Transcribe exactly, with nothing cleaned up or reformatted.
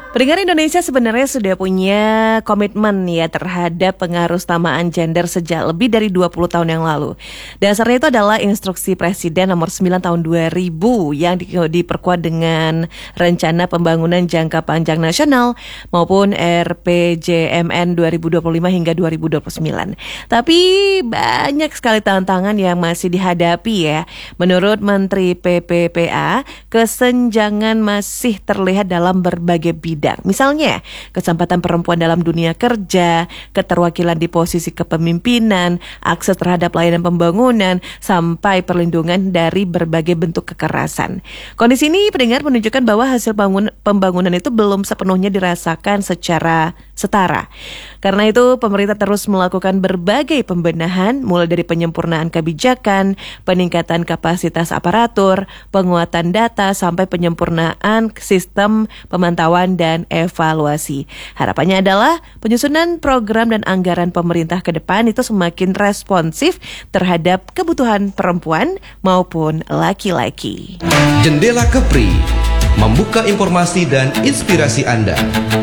Pendengar Indonesia sebenarnya sudah punya komitmen ya terhadap pengarustamaan gender sejak lebih dari dua puluh tahun yang lalu. Dasarnya itu adalah Instruksi Presiden nomor sembilan tahun dua ribu yang di, diperkuat dengan Rencana Pembangunan Jangka Panjang Nasional maupun R P J M N dua ribu dua puluh lima hingga dua ribu dua puluh sembilan. Tapi banyak sekali tantangan yang masih dihadapi ya. Menurut Menteri P P P A, kesenjangan masih terlihat dalam berbagai bidang. Misalnya, kesempatan perempuan dalam dunia kerja, keterwakilan di posisi kepemimpinan, akses terhadap layanan pembangunan, sampai perlindungan dari berbagai bentuk kekerasan. Kondisi ini pendengar menunjukkan bahwa hasil bangun, pembangunan itu belum sepenuhnya dirasakan secara setara. Karena itu, pemerintah terus melakukan berbagai pembenahan, mulai dari penyempurnaan kebijakan, peningkatan kapasitas aparatur, penguatan data, sampai penyempurnaan sistem pemantauan dan dan evaluasi. Harapannya adalah penyusunan program dan anggaran pemerintah ke depan itu semakin responsif terhadap kebutuhan perempuan maupun laki-laki. Jendela Kepri, membuka informasi dan inspirasi Anda.